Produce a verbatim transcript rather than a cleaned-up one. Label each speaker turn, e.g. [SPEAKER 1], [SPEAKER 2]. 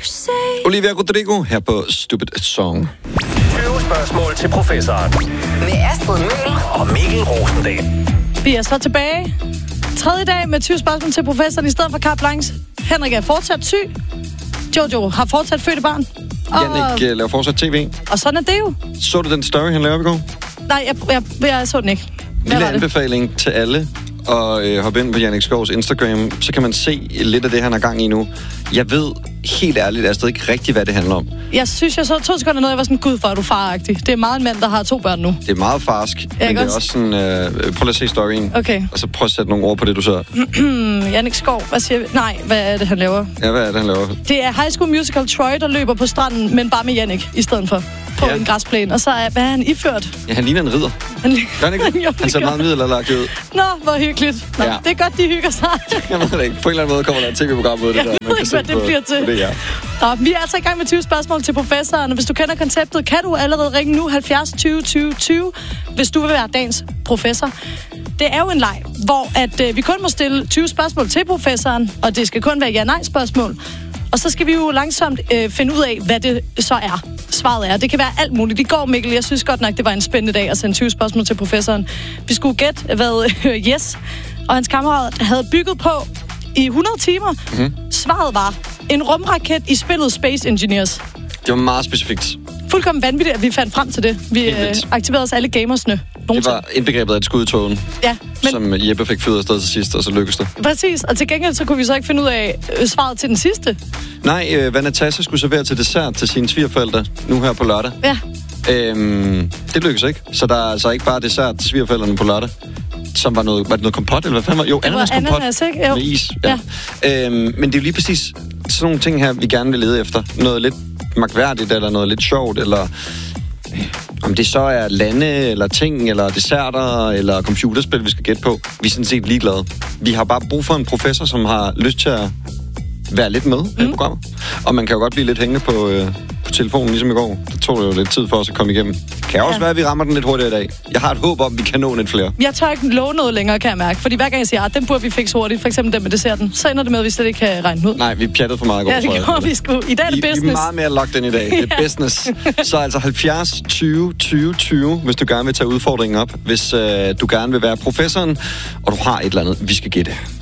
[SPEAKER 1] Olivia Rodrigo her på Stupid Song.
[SPEAKER 2] tyve spørgsmål til professoren.
[SPEAKER 3] Med Astrid Møhl
[SPEAKER 2] og Mikkel Rosendal.
[SPEAKER 4] Vi er så tilbage. Tredje dag med tyve spørgsmål til professoren i stedet for carte blanche. Henrik er fortsat syg. Jojo har fortsat født barn.
[SPEAKER 1] Og... Jannik uh, laver fortsat tv.
[SPEAKER 4] Og sådan er det jo.
[SPEAKER 1] Så du den story, han lavede i går?
[SPEAKER 4] Nej, jeg, jeg, jeg så den ikke.
[SPEAKER 1] Lille anbefaling til alle og øh, hoppe ind på Jannik Skovs Instagram, så kan man se lidt af det, han har gang i nu. Jeg ved helt ærligt, Astrid, ikke rigtigt, hvad det handler om.
[SPEAKER 4] Jeg synes, jeg så to sekunder noget, jeg var sådan, gud, for er du faragtig. Det er meget en mand, der har to børn nu.
[SPEAKER 1] Det er meget farsk, ja, men det er også sådan, øh, prøv lige at se storyen.
[SPEAKER 4] Okay.
[SPEAKER 1] Og så prøv at sætte nogle ord på det, du så.
[SPEAKER 4] Jannik Skov, hvad siger vi? Nej, hvad er det, han laver?
[SPEAKER 1] Ja, hvad er det, han laver?
[SPEAKER 4] Det er High School Musical Troy, der løber på stranden, men bare med Jannik i stedet for. På ja. en græsplæne. Og så er, hvad er han iført?
[SPEAKER 1] Ja, han ligner en ridder. Han, han, ikke?
[SPEAKER 4] jo,
[SPEAKER 1] han ser meget middelalderlagt ud.
[SPEAKER 4] Nå, hvor hyggeligt. Nå, ja. Det er godt, de hygger sig.
[SPEAKER 1] Jeg ved det ikke. På en eller anden måde kommer der et tv-program ud af det der.
[SPEAKER 4] Jeg ved ikke, hvad det bliver til. Det, ja. Nå, vi er altså i gang med tyve spørgsmål til professoren. Hvis du kender konceptet, kan du allerede ringe nu halvfjerds tyve tyve tyve, hvis du vil være dagens professor. Det er jo en leg, hvor at, øh, vi kun må stille tyve spørgsmål til professoren, og det skal kun være ja-nej-spørgsmål. Og så skal vi jo langsomt øh, finde ud af, hvad det så er. Svaret er. Det kan være alt muligt. I går, Mikkel, jeg synes godt nok, det var en spændende dag at sende tyve spørgsmål til professoren. Vi skulle gætte, hvad øh, Yes og hans kammerat havde bygget på i hundrede timer. Mm-hmm. Svaret var en rumraket i spillet Space Engineers.
[SPEAKER 1] Det var meget specifikt.
[SPEAKER 4] Fuldkommen vanvittigt, at vi fandt frem til det. Vi øh, aktiverede os alle gamersne.
[SPEAKER 1] Det var indbegrebet af et skud i togen,
[SPEAKER 4] ja, men...
[SPEAKER 1] som Jeppe fik fyret afsted til sidst, og så lykkedes det.
[SPEAKER 4] Præcis, og til gengæld så kunne vi så ikke finde ud af øh, svaret til den sidste.
[SPEAKER 1] Nej, øh, hvad Natasha skulle servere til dessert til sine svigerforældre nu her på lørdag.
[SPEAKER 4] Ja.
[SPEAKER 1] Øhm, det lykkedes ikke. Så der er altså ikke bare dessert til svigerforældrene på lørdag, som var noget, var det noget kompot, eller hvad fanden var? Jo, ananaskompot
[SPEAKER 4] ananas, ikke? Jo.
[SPEAKER 1] Med is. Ja. Ja. Øhm, men det er jo lige præcis sådan nogle ting her, vi gerne vil lede efter. Noget lidt mærkværdigt, eller noget lidt sjovt, eller om det så er lande, eller ting, eller desserter, eller computerspil, vi skal gætte på. Vi er sådan set ligeglade. Vi har bare brug for en professor, som har lyst til at være lidt med mm. i programmet. Og man kan jo godt blive lidt hængende på, øh, på telefonen, ligesom i går. Det tog det jo lidt tid for os at komme igennem. Kan også ja. være, at vi rammer den lidt hurtigere i dag. Jeg har et håb om, at vi kan nå lidt flere. Jeg
[SPEAKER 4] tør ikke love noget længere, kan jeg mærke. Fordi hver gang jeg siger, at den burde vi fikse hurtigt, for eksempel den med desserten, så ender det med, at vi slet ikke kan regne ud.
[SPEAKER 1] Nej, vi pjattede for meget i går.
[SPEAKER 4] Ja, det gjorde vi sgu. I dag er det business.
[SPEAKER 1] Vi er meget mere locked ind i dag. Det er business. Så altså halvfjerds tyve tyve tyve, hvis du gerne vil tage udfordringen op. Hvis øh, du gerne vil være professoren, og du har et eller andet, vi skal gætte.